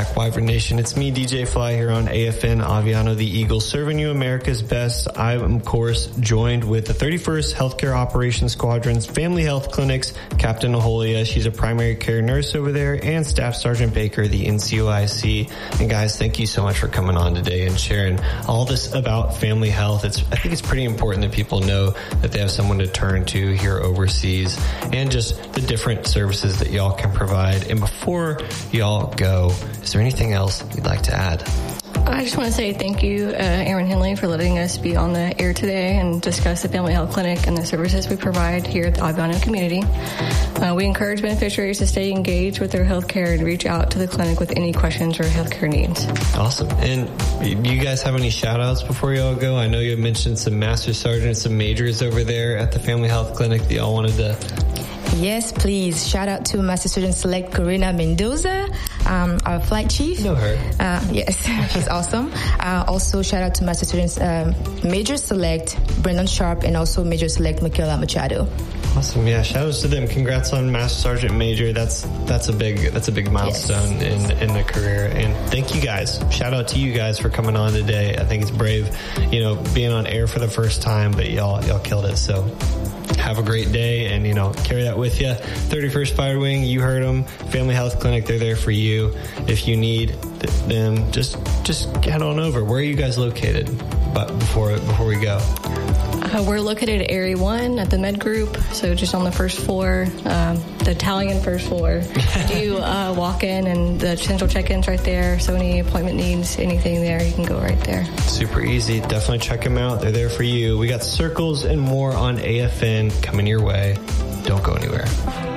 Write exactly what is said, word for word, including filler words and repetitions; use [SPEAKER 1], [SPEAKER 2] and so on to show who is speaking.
[SPEAKER 1] back, Wyvern Nation. It's me, D J Fly, here on A F N Aviano, the Eagle, serving you America's best. I'm, of course, joined with the thirty-first Healthcare Operations Squadron's Family Health Clinics, Captain Aholia. She's a primary care nurse over there, and Staff Sergeant Baker, the N C O I C. And guys, thank you so much for coming on today and sharing all this about family health. It's, I think it's pretty important that people know that they have someone to turn to here overseas, and just the different services that y'all can provide. And before y'all go, is there anything else you'd like to add?
[SPEAKER 2] I just want to say thank you, uh, Aaron Henley, for letting us be on the air today and discuss the Family Health Clinic and the services we provide here at the Aviano community. Uh, we encourage beneficiaries to stay engaged with their health care and reach out to the clinic with any questions or healthcare needs.
[SPEAKER 1] Awesome. And you guys have any shout outs before y'all go? I know you mentioned some master sergeants, some majors over there at the Family Health Clinic that y'all wanted to...
[SPEAKER 3] Yes, please. Shout out to Master Sergeant Select Corina Mendoza, um, our flight chief.
[SPEAKER 1] Know her.
[SPEAKER 3] Uh, yes, she's awesome. Uh, also, shout out to Master Sergeant um, Major Select Brendan Sharp, and also Major Select Michaela Machado.
[SPEAKER 1] Awesome. Yeah, shout outs to them. Congrats on Master Sergeant Major. That's that's a big that's a big milestone yes. in in the career. And thank you guys. Shout out to you guys for coming on today. I think it's brave, you know, being on air for the first time, but y'all y'all killed it. So have a great day, and, you know, carry that with you. thirty-first Fire Wing, you heard them. Family Health Clinic, they're there for you. If you need th- them, just just head on over. Where are you guys located? But before before we go.
[SPEAKER 2] Uh, we're located at Area one at the Med Group, so just on the first floor, um, the Italian first floor. Do uh, walk in, and the central check-in's right there, so any appointment needs, anything there, you can go right there.
[SPEAKER 1] Super easy. Definitely check them out. They're there for you. We got circles and more on A F N coming your way. Don't go anywhere.